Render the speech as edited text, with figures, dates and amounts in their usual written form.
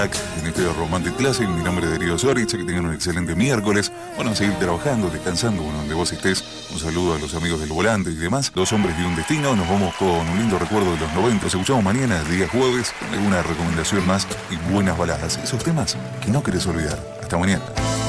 En este Romantic Classic, mi nombre es Darío Zorich, que tengan un excelente miércoles. Bueno, a seguir trabajando, descansando, bueno, donde vos estés. Un saludo a los amigos del volante y demás. Dos hombres y un destino. Nos vamos con un lindo recuerdo de los 90. Nos escuchamos mañana, día jueves, con alguna recomendación más y buenas baladas. Esos temas que no querés olvidar. Hasta mañana.